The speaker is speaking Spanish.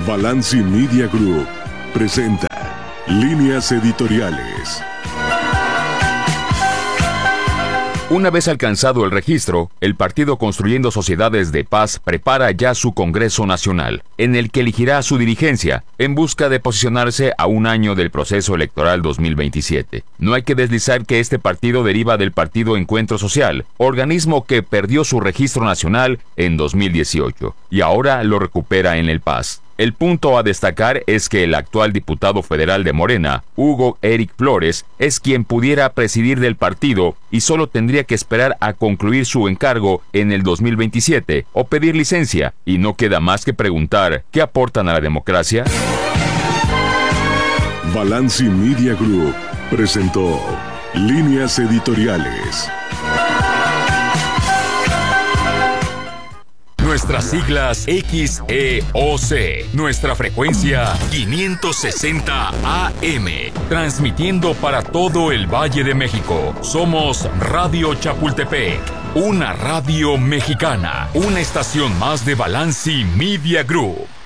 Balanci Media Group presenta Líneas Editoriales. Una vez alcanzado el registro, el Partido Construyendo Sociedades de Paz prepara ya su Congreso Nacional, en el que elegirá a su dirigencia, en busca de posicionarse a un año del proceso electoral 2027. No hay que deslizar que este partido deriva del Partido Encuentro Social, organismo que perdió su registro nacional en 2018, y ahora lo recupera en el Paz. El punto a destacar es que el actual diputado federal de Morena, Hugo Eric Flores, es quien pudiera presidir del partido y solo tendría que esperar a concluir su encargo en el 2027 o pedir licencia, y no queda más que preguntar, ¿qué aportan a la democracia? Balanci Media Group presentó Líneas Editoriales. Nuestras siglas XEOC, nuestra frecuencia 560 AM, transmitiendo para todo el Valle de México. Somos Radio Chapultepec, una radio mexicana, una estación más de Balanci Media Group.